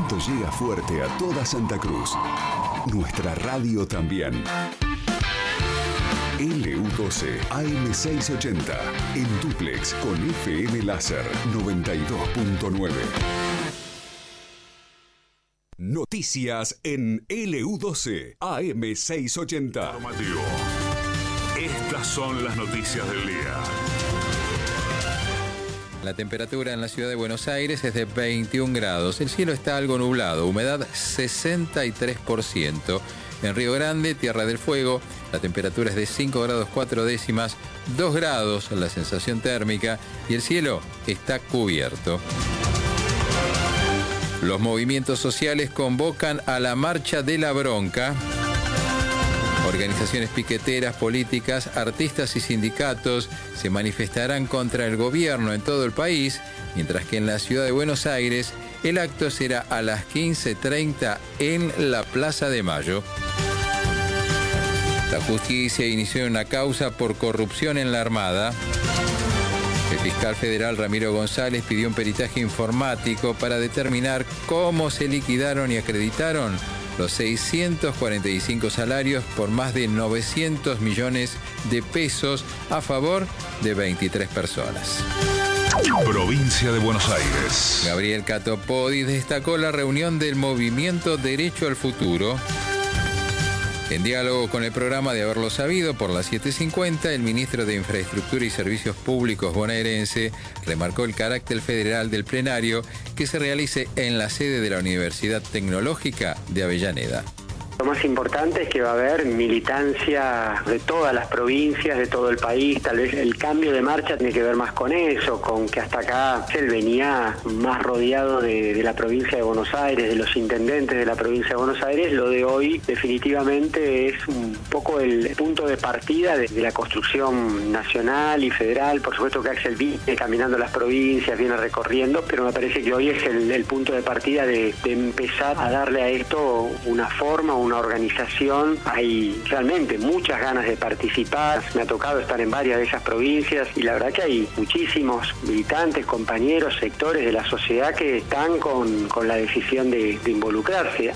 conocimiento llega fuerte a toda Santa Cruz. Nuestra radio también. LU12 AM680 en dúplex con FM Láser 92.9. Noticias en LU12 AM680. Estas son las noticias del día. La temperatura en la ciudad de Buenos Aires es de 21 grados. El cielo está algo nublado, humedad 63%. En Río Grande, Tierra del Fuego, la temperatura es de 5 grados 4 décimas, 2 grados la sensación térmica y el cielo está cubierto. Los movimientos sociales convocan a la Marcha de la Bronca. Organizaciones piqueteras, políticas, artistas y sindicatos se manifestarán contra el gobierno en todo el país, mientras que en la ciudad de Buenos Aires el acto será a las 15:30 en la Plaza de Mayo. La justicia inició una causa por corrupción en la Armada. El fiscal federal Ramiro González pidió un peritaje informático para determinar cómo se liquidaron y acreditaron los 645 salarios por más de 900 millones de pesos a favor de 23 personas. Provincia de Buenos Aires. Gabriel Catopodis destacó la reunión del movimiento Derecho al Futuro. En diálogo con el programa de Haberlo Sabido por las 7:50, el ministro de Infraestructura y Servicios Públicos bonaerense remarcó el carácter federal del plenario que se realice en la sede de la Universidad Tecnológica de Avellaneda. Lo más importante es que va a haber militancia de todas las provincias, de todo el país. Tal vez el cambio de marcha tiene que ver más con eso, con que hasta acá él venía más rodeado de la provincia de Buenos Aires, de los intendentes de la provincia de Buenos Aires. Lo de hoy definitivamente es un poco el punto de partida de la construcción nacional y federal. Por supuesto que Axel viene caminando las provincias, viene recorriendo, pero me parece que hoy es el punto de partida de empezar a darle a esto una forma, una organización. Hay realmente muchas ganas de participar. Me ha tocado estar en varias de esas provincias y la verdad que hay muchísimos militantes, compañeros, sectores de la sociedad que están con la decisión de involucrarse.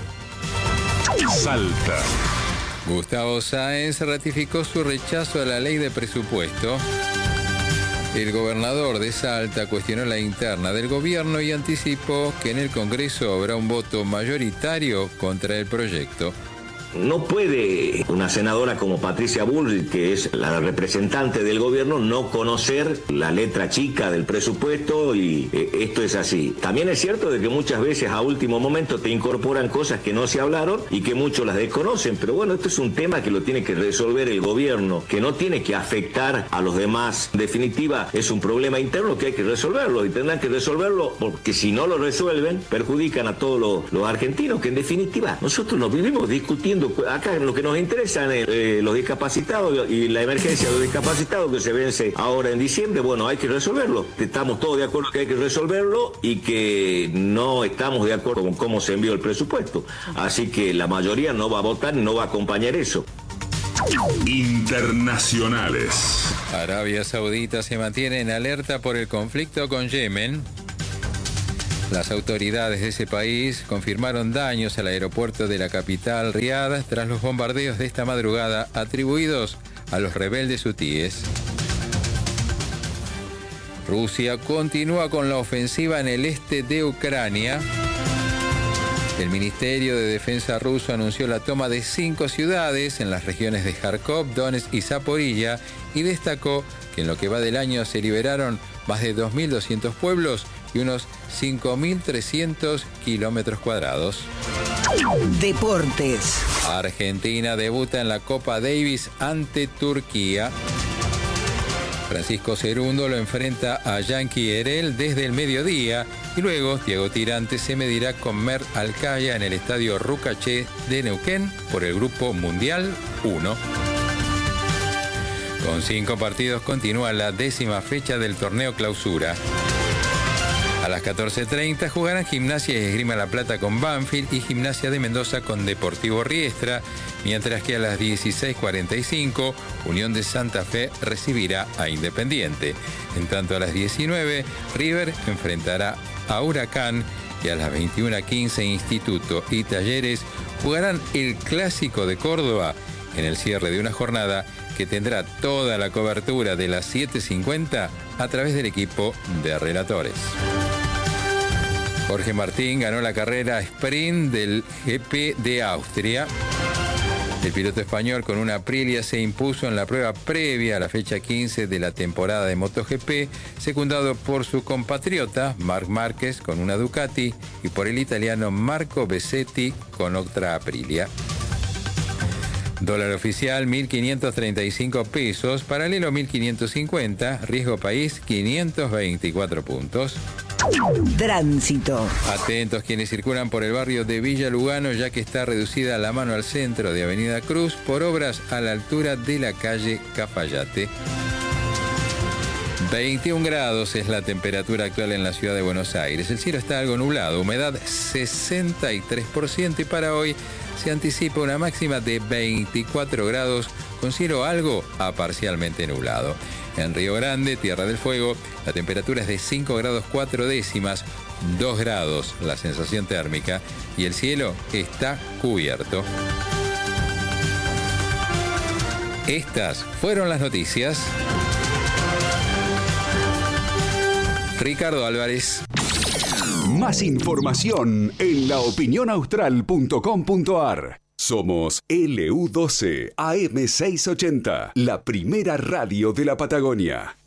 Salta. Gustavo Sáenz ratificó su rechazo a la ley de presupuesto. El gobernador de Salta cuestionó la interna del gobierno y anticipó que en el Congreso habrá un voto mayoritario contra el proyecto. No puede una senadora como Patricia Bullrich, que es la representante del gobierno, no conocer la letra chica del presupuesto y esto es así. También es cierto de que muchas veces a último momento te incorporan cosas que no se hablaron y que muchos las desconocen, pero bueno, esto es un tema que lo tiene que resolver el gobierno, que no tiene que afectar a los demás. En definitiva, es un problema interno que hay que resolverlo y tendrán que resolverlo porque si no lo resuelven, perjudican a todos los argentinos, que en definitiva nosotros nos vivimos discutiendo. Acá lo que nos interesa es los discapacitados y la emergencia de los discapacitados que se vence ahora en diciembre. Bueno, hay que resolverlo. Estamos todos de acuerdo que hay que resolverlo y que no estamos de acuerdo con cómo se envió el presupuesto. Así que la mayoría no va a votar y no va a acompañar eso. Internacionales. Arabia Saudita se mantiene en alerta por el conflicto con Yemen. Las autoridades de ese país confirmaron daños al aeropuerto de la capital, Riad, tras los bombardeos de esta madrugada atribuidos a los rebeldes hutíes. Rusia continúa con la ofensiva en el este de Ucrania. El Ministerio de Defensa ruso anunció la toma de 5 ciudades en las regiones de Kharkov, Donetsk y Zaporilla y destacó que en lo que va del año se liberaron más de 2.200 pueblos y unos 5.300 kilómetros cuadrados. Deportes. Argentina debuta en la Copa Davis ante Turquía. Francisco Cerundo lo enfrenta a Yankee Herel desde el mediodía y luego Thiago Tirante se medirá con Mert Alcaya en el estadio Rucaché de Neuquén por el Grupo Mundial 1. Con 5 partidos continúa la 10ª fecha del torneo Clausura. A las 14:30 jugarán Gimnasia y Esgrima La Plata con Banfield y Gimnasia de Mendoza con Deportivo Riestra, mientras que a las 16:45 Unión de Santa Fe recibirá a Independiente. En tanto a las 19 River enfrentará a Huracán y a las 21:15 Instituto y Talleres jugarán el Clásico de Córdoba en el cierre de una jornada que tendrá toda la cobertura de las 7:50 a través del equipo de relatores. Jorge Martín ganó la carrera sprint del GP de Austria. El piloto español con una Aprilia se impuso en la prueba previa a la fecha 15 de la temporada de MotoGP, secundado por su compatriota Marc Márquez con una Ducati y por el italiano Marco Besetti con otra Aprilia. Dólar oficial 1.535 pesos, paralelo 1.550, riesgo país 524 puntos. Tránsito. Atentos quienes circulan por el barrio de Villa Lugano, ya que está reducida la mano al centro de Avenida Cruz por obras a la altura de la calle Cafayate. 21 grados es la temperatura actual en la ciudad de Buenos Aires. El cielo está algo nublado, humedad 63% y para hoy se anticipa una máxima de 24 grados con cielo algo a parcialmente nublado. En Río Grande, Tierra del Fuego, la temperatura es de 5 grados 4 décimas, 2 grados la sensación térmica y el cielo está cubierto. Estas fueron las noticias. Ricardo Álvarez. Más información en laopinionaustral.com.ar. Somos LU12 AM680, la primera radio de la Patagonia.